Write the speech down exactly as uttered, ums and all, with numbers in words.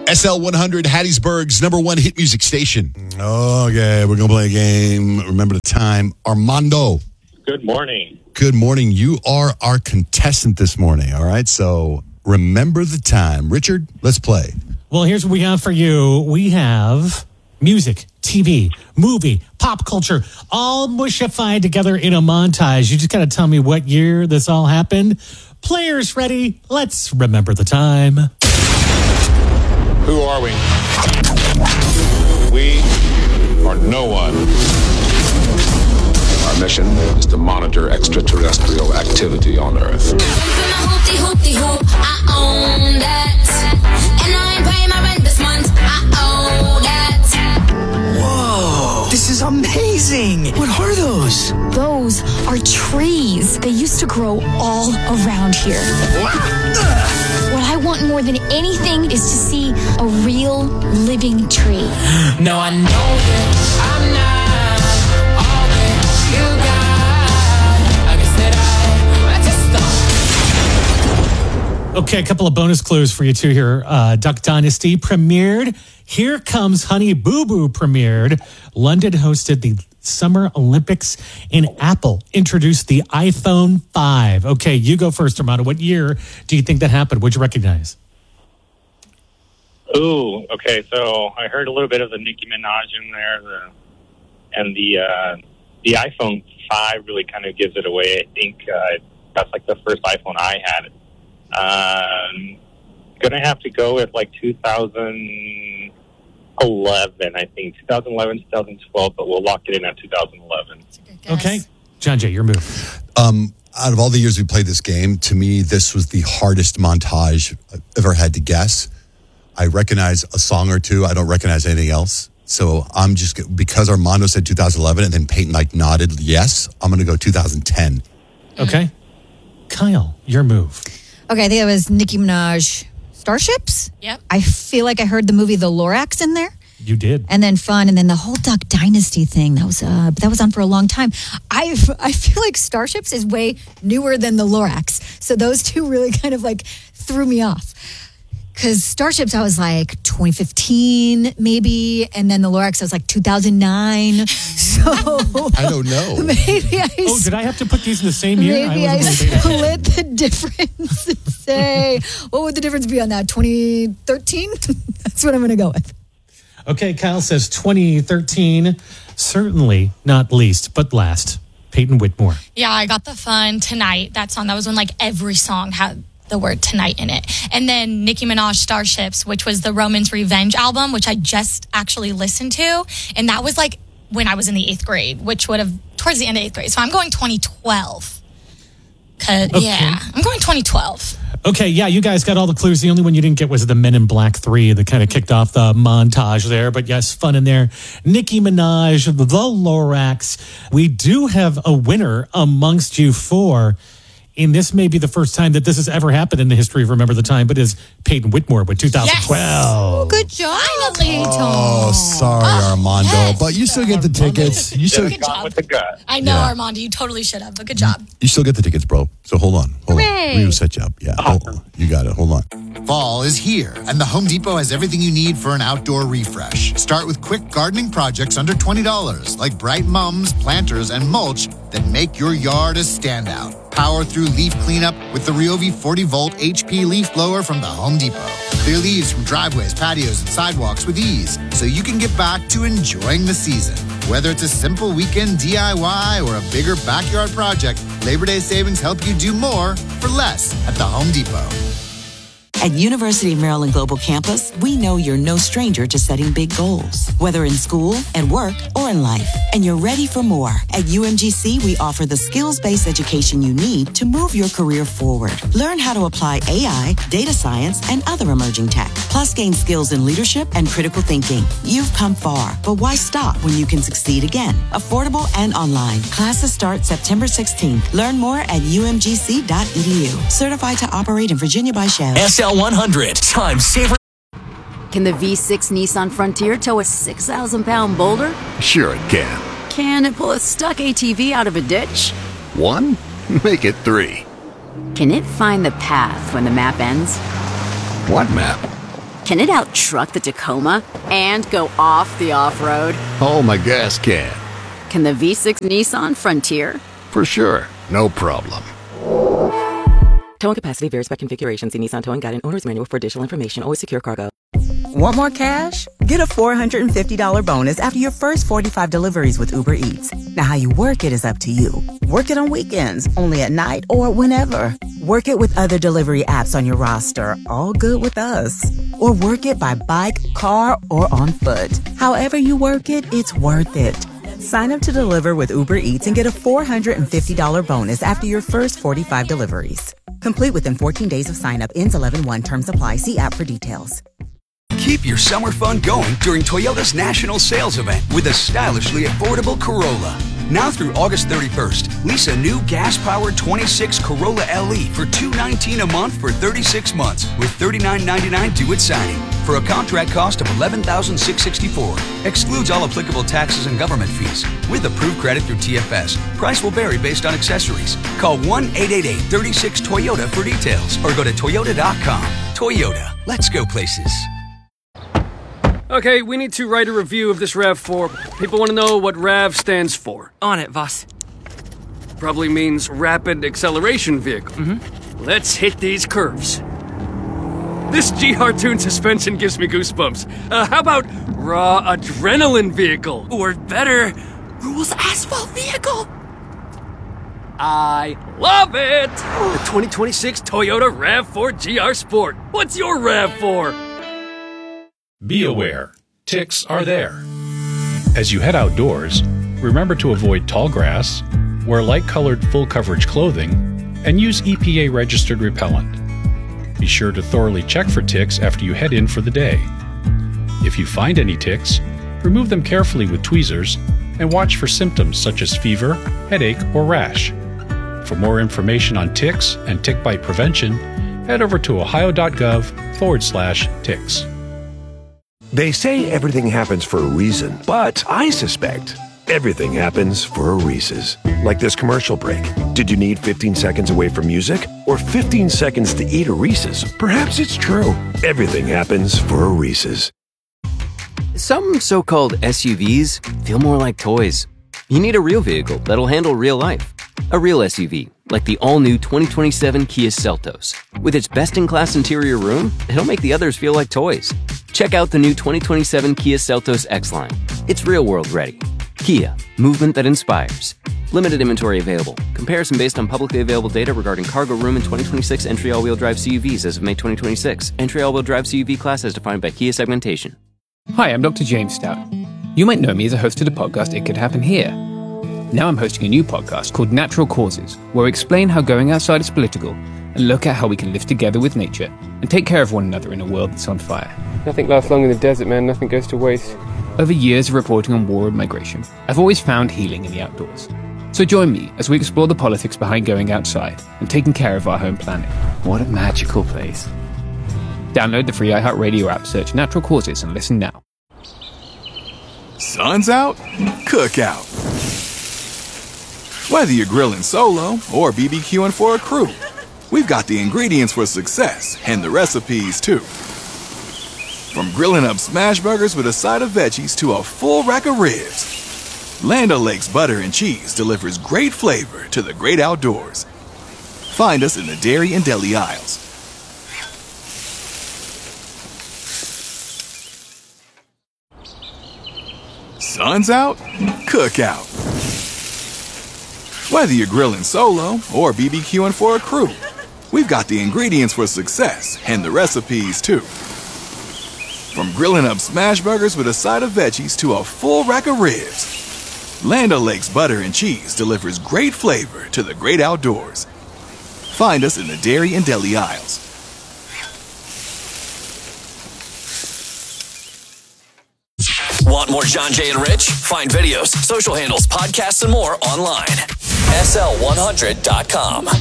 S L one hundred, Hattiesburg's number one hit music station. Okay, we're going to play a game. Remember the time. Armando. Good morning. Good morning. You are our contestant this morning, all right? So remember the time. Richard, let's play. Well, here's what we have for you. We have music, T V, movie, pop culture, all mushified together in a montage. You just got to tell me what year this all happened. Players ready? Let's remember the time. Who are we? We are no one. Our mission is to monitor extraterrestrial activity on Earth. I own that. And I ain't paying my rent this month. I own that. Whoa, this is amazing. What are those? Those are trees. They used to grow all around here. What I want more than anything is to see a real living tree. No, I know that I'm not all that you got. I guess that I, I just don't. Okay, a couple of bonus clues for you two here. Uh, Duck Dynasty premiered. Here Comes Honey Boo Boo premiered. London hosted the Summer Olympics, and Apple introduced the iPhone five. Okay, you go first, Armando. What year do you think that happened? Would you recognize? Ooh, okay. So I heard a little bit of the Nicki Minaj in there, the, and the uh, the iPhone five really kind of gives it away. I think uh, that's like the first iPhone I had. Um, gonna have to go with like two thousand eleven, I think. twenty eleven, twenty twelve, but we'll lock it in at two thousand eleven. Okay. John Jay, your move. Um, out of all the years we played this game, to me, this was the hardest montage I've ever had to guess. I recognize a song or two. I don't recognize anything else. So I'm just, because Armando said two thousand eleven and then Peyton like nodded yes, I'm going to go two thousand ten. Okay. Kyle, your move. Okay, I think it was Nicki Minaj. Starships? Yep. I feel like I heard the movie The Lorax in there. You did. And then Fun, and then the whole Duck Dynasty thing. That was uh, that was on for a long time. I I feel like Starships is way newer than The Lorax. So those two really kind of like threw me off. Because Starships, I was like twenty fifteen, maybe. And then The Lorax, I was like two thousand nine. So I don't know. Maybe I... Oh, did I have to put these in the same year? Maybe I, I split the difference and say, what would the difference be on that? twenty thirteen? That's what I'm going to go with. Okay, Kyle says twenty thirteen. Certainly not least, but last. Peyton Whitmore. Yeah, I got the Fun Tonight. That song, that was when like every song had the word tonight in it. And then Nicki Minaj Starships, which was the Roman's Revenge album, which I just actually listened to. And that was like when I was in the eighth grade, which would have towards the end of eighth grade. So I'm going twenty twelve. Cause, okay. Yeah, I'm going twenty twelve. Okay, yeah, you guys got all the clues. The only one you didn't get was the Men in Black three that kind of kicked off the montage there. But yes, fun in there. Nicki Minaj, The Lorax. We do have a winner amongst you four. And this may be the first time that this has ever happened in the history of Remember the Time, but is Peyton Whitmore with two thousand twelve. Yes. Oh, good job, Peyton. Oh, sorry, Oh, Armando. yes. But you still get the tickets. You still, Good job. With the gut. I know, Yeah. Armando, you totally should have, but good job. you still get the tickets, bro. So hold on. Hold Hooray. on. We will set you up. Yeah. Hold on. You got it. Hold on. Fall is here, and the Home Depot has everything you need for an outdoor refresh. Start with quick gardening projects under twenty dollars, like bright mums, planters, and mulch that make your yard a standout. Power through leaf cleanup with the Ryobi forty volt H P leaf blower from the Home Depot. Clear leaves from driveways, patios, and sidewalks with ease, so you can get back to enjoying the season. Whether it's a simple weekend D I Y or a bigger backyard project, Labor Day savings help you do more for less at the Home Depot. At University of Maryland Global Campus, we know you're no stranger to setting big goals, whether in school, at work, or in life, and you're ready for more. At U M G C, we offer the skills-based education you need to move your career forward. Learn how to apply A I, data science, and other emerging tech, plus gain skills in leadership and critical thinking. You've come far, but why stop when you can succeed again? Affordable and online. Classes start September sixteenth. Learn more at U M G C dot E D U. Certified to operate in Virginia by Chev. S L one hundred, time saver. Can the V six Nissan Frontier tow a six thousand pound boulder? Sure it can. Can it pull a stuck A T V out of a ditch? One? Make it three. Can it find the path when the map ends? What map? Can it out-truck the Tacoma and go off the off-road? Oh, my gas can. Can the V six Nissan Frontier? For sure. No problem. Towing capacity varies by configuration. See Nissan Towing Guide and Owner's Manual for additional information. Always secure cargo. Want more cash? Get a four hundred fifty dollars bonus after your first forty-five deliveries with Uber Eats. Now, how you work it is up to you. Work it on weekends, only at night, or whenever. Work it with other delivery apps on your roster. All good with us. Or work it by bike, car, or on foot. However you work it, it's worth it. Sign up to deliver with Uber Eats and get a four hundred fifty dollars bonus after your first forty-five deliveries. Complete within fourteen days of sign up. Ends eleven one. Terms apply. See app for details. Keep your summer fun going during Toyota's national sales event with a stylishly affordable Corolla. Now through August thirty-first, lease a new gas-powered twenty-six Corolla L E for two hundred nineteen dollars a month for thirty-six months with thirty-nine ninety-nine due at signing for a contract cost of eleven thousand six hundred sixty-four dollars. Excludes all applicable taxes and government fees. With approved credit through T F S, price will vary based on accessories. Call one eight eight eight, three six, Toyota for details or go to toyota dot com. Toyota, let's go places. Okay, we need to write a review of this RAV four. People want to know what RAV stands for. On it, boss. Probably means Rapid Acceleration Vehicle. Mm-hmm. Let's hit these curves. This G R Tune suspension gives me goosebumps. Uh, how about Raw Adrenaline Vehicle? Or better, Rules Asphalt Vehicle. I love it! The twenty twenty-six Toyota RAV four G R Sport. What's your RAV four? Be aware, ticks are there. As you head outdoors, remember to avoid tall grass, wear light-colored full-coverage clothing, and use E P A-registered repellent. Be sure to thoroughly check for ticks after you head in for the day. If you find any ticks, remove them carefully with tweezers and watch for symptoms such as fever, headache, or rash. For more information on ticks and tick bite prevention, head over to ohio.gov forward slash ticks. They say everything happens for a reason, but I suspect everything happens for a Reese's. Like this commercial break. Did you need fifteen seconds away from music? Or fifteen seconds to eat a Reese's? Perhaps it's true. Everything happens for a Reese's. Some so-called S U Vs feel more like toys. You need a real vehicle that'll handle real life. A real S U V, like the all-new twenty twenty-seven Kia Seltos. With its best-in-class interior room, it'll make the others feel like toys. Check out the new twenty twenty-seven Kia Seltos X-Line. It's real-world ready. Kia, movement that inspires. Limited inventory available. Comparison based on publicly available data regarding cargo room in twenty twenty-six entry all-wheel drive C U Vs as of May twenty twenty-six. Entry all-wheel drive C U V class as defined by Kia segmentation. Hi, I'm Doctor James Stout. You might know me as a host of the podcast It Could Happen Here. Now I'm hosting a new podcast called Natural Causes, where we explain how going outside is political and look at how we can live together with nature and take care of one another in a world that's on fire. Nothing lasts long in the desert, man. Nothing goes to waste. Over years of reporting on war and migration, I've always found healing in the outdoors. So join me as we explore the politics behind going outside and taking care of our home planet. What a magical place. Download the free iHeartRadio app, search Natural Causes, and listen now. Sun's out, cookout. Whether you're grilling solo or BBQing for a crew, we've got the ingredients for success and the recipes too. From grilling up smash burgers with a side of veggies to a full rack of ribs, Land O'Lakes butter and cheese delivers great flavor to the great outdoors. Find us in the dairy and deli aisles. Sun's out, cookout. Whether you're grilling solo or BBQing for a crew, we've got the ingredients for success and the recipes too. From grilling up smash burgers with a side of veggies to a full rack of ribs, Land O'Lakes butter and cheese delivers great flavor to the great outdoors. Find us in the dairy and deli aisles. Want more John, Jay, and Rich? Find videos, social handles, podcasts, and more online. S L one hundred dot com.